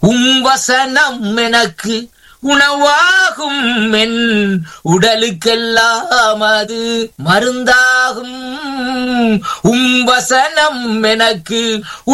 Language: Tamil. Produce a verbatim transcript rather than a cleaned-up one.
உம் வசனம் எனக்கு உணவாகும், என் உடலுக்கெல்லாம் அது மருந்தாகும். உம் வசனம் எனக்கு